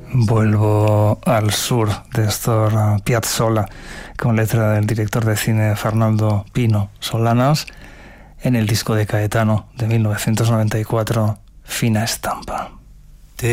Vuelvo al sur de Astor Piazzolla, con letra del director de cine Fernando Pino Solanas, en el disco de Caetano de 1994, Fina Estampa.